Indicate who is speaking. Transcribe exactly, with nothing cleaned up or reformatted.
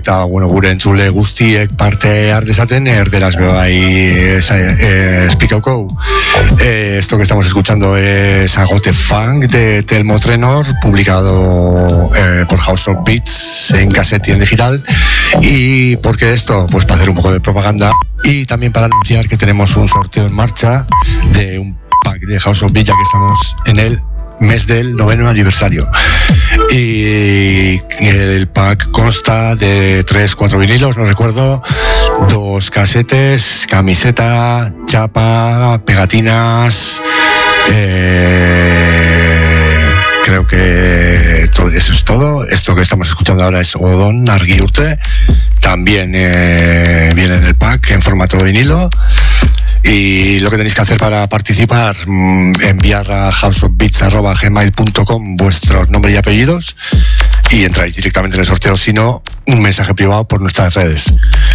Speaker 1: eta bueno, gure entzule guztiek parte har dezaten erderaz bebai eh, espikauko. Eh, esto que estamos escuchando es Agote Funk de Telmo Trenor, publicado eh, por House of Beats en cassette y en digital. ¿Y por qué esto? Pues para hacer un poco de propaganda y también para anunciar que tenemos un sorteo en marcha de un pack de House of Beats, ya que estamos en el mes del noveno aniversario. Y el pack consta de tres, cuatro vinilos, no recuerdo, dos casetes, camiseta, chapa, pegatinas, eh, creo que todo eso es todo. Esto que estamos escuchando ahora es Odón Argiurte, también eh, viene en el pack en formato de vinilo. Y lo que tenéis que hacer para participar, enviar a houseofbeats arroba gmail punto com vuestros nombres y apellidos y entráis directamente en el sorteo, si no, un mensaje privado por nuestras redes.